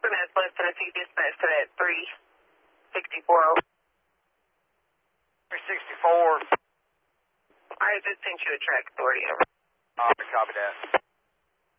minutes left, Tennessee dispatch to that 364. 364. I just sent you a track authority. Copy that.